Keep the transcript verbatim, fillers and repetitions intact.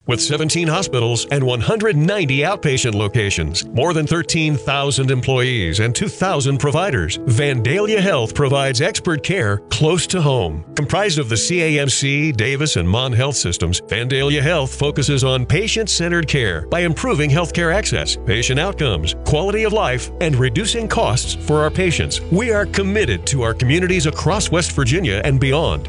With seventeen hospitals and one hundred ninety outpatient locations, more than thirteen thousand employees, and two thousand providers, Vandalia Health provides expert care close to home. Comprised of the C A M C, Davis, and Mon Health systems, Vandalia Health focuses on patient-centered care by improving healthcare access, patient outcomes, quality of life, and reducing costs for our patients. We are committed to our communities across West Virginia and beyond.